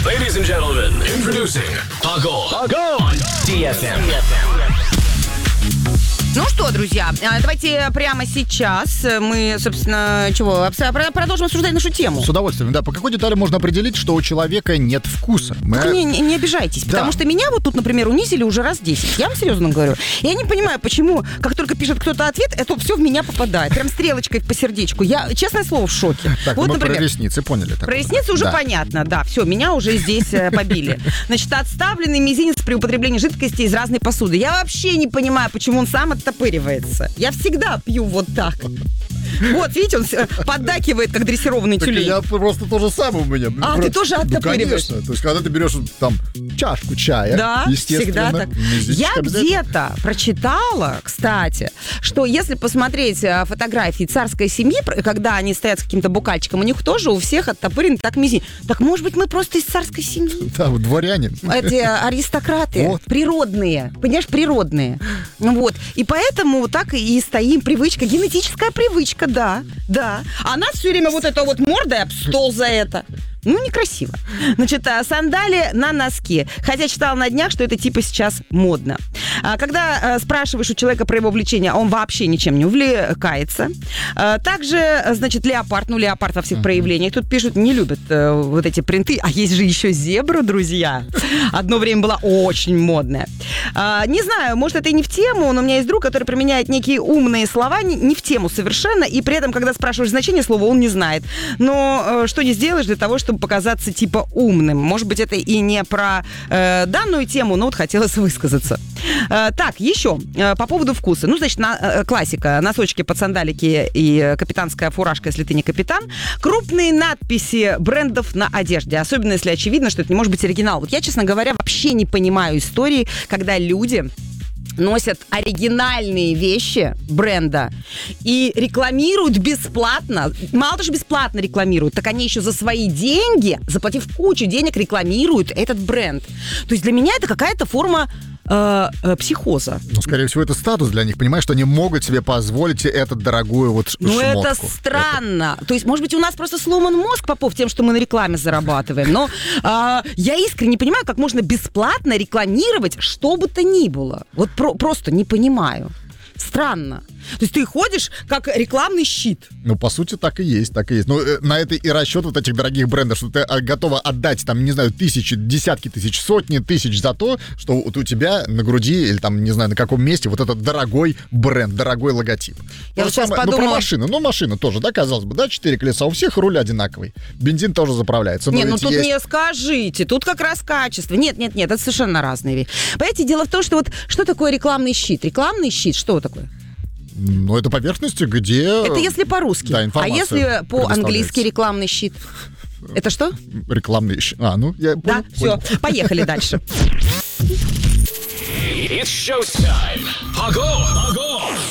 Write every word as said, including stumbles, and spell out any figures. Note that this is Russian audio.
Ladies and gentlemen, introducing Agol. Agol. ди эф эм. Ну что, друзья, давайте прямо сейчас мы, собственно, чего, продолжим обсуждать нашу тему. С удовольствием, да. По какой детали можно определить, что у человека нет вкуса? Мы... Не, не, не обижайтесь, да. Потому что меня вот тут, например, унизили уже раз десять. Я вам серьезно говорю. Я не понимаю, почему, как только пишет кто-то ответ, это все в меня попадает. Прям стрелочкой по сердечку. Я, честное слово, в шоке. Так, вот, мы например, про ресницы поняли. Про ресницы уже да. понятно, да. Все, меня уже здесь э, побили. Значит, отставленный мизинец при употреблении жидкости из разной посуды. Я вообще не понимаю, почему он сам оттопыривается. Я всегда пью вот так. Вот, видите, он поддакивает, как дрессированный так тюлень. Я просто то же самое у меня. А, просто... ты тоже оттопыриваешь? Ну, конечно. То есть, когда ты берешь там чашку чая, да, естественно, всегда так. Я где-то прочитала, кстати, что если посмотреть фотографии царской семьи, когда они стоят с каким-то букальчиком, у них тоже у всех оттопырен так мизинец. Так, может быть, мы просто из царской семьи? Да, вот дворяне. Эти аристократы, вот. Природные, понимаешь, природные. Вот. И поэтому так и стоим. Привычка, генетическая привычка, да, да. А нас все время вот это вот мордой об стол за это. Ну, некрасиво. Значит, сандали на носки. Хотя читала на днях, что это типа сейчас модно. Когда спрашиваешь у человека про его увлечение, он вообще ничем не увлекается. Также, значит, леопард. Ну, леопард во всех uh-huh. проявлениях. Тут пишут, не любят вот эти принты. А есть же еще зебра, друзья. Одно время была очень модная. Не знаю, может, это и не в тему, но у меня есть друг, который применяет некие умные слова, не в тему совершенно, и при этом, когда спрашиваешь значение слова, он не знает. Но что не сделаешь для того, чтобы чтобы показаться типа умным. Может быть, это и не про э, данную тему, но вот хотелось высказаться. Э, так, еще э, по поводу вкуса. Ну, значит, на, э, классика. Носочки под сандалики и капитанская фуражка, если ты не капитан. Крупные надписи брендов на одежде. Особенно, если очевидно, что это не может быть оригинал. Вот я, честно говоря, вообще не понимаю истории, когда люди носят оригинальные вещи бренда и рекламируют бесплатно. Мало того, что бесплатно рекламируют, так они еще за свои деньги, заплатив кучу денег, рекламируют этот бренд. То есть для меня это какая-то форма э, э, психоза. Ну, скорее всего, это статус для них. Понимаешь, что они могут себе позволить этот дорогую вот шмотку. Ну, это странно. Это... То есть, может быть, у нас просто сломан мозг, Попов, тем, что мы на рекламе зарабатываем. Но э, я искренне не понимаю, как можно бесплатно рекламировать что бы то ни было. Вот про- просто не понимаю. Странно. То есть ты ходишь как рекламный щит. Ну, по сути, так и есть, так и есть. Ну, на это и расчет вот этих дорогих брендов, что ты готова отдать, там, не знаю, тысячи, десятки тысяч, сотни тысяч за то, что вот у тебя на груди или там, не знаю, на каком месте вот этот дорогой бренд, дорогой логотип. Я вот сейчас самое, подумала... Ну, про машину. Ну, машина тоже, да, казалось бы, да, четыре колеса, у всех руль одинаковый. Бензин тоже заправляется. Не, ну тут есть... не скажите, тут как раз качество. Нет, нет, нет, это совершенно разные вещи. Понимаете, дело в том, что вот что такое рекламный щит? Рекламный щит, что такое? Ну, это поверхности, где... Это если по-русски. Да, а если по-английски рекламный щит? Это что? Рекламный щит. А, ну, я понял. Да, все, поехали дальше. It's showtime. Agol. Agol.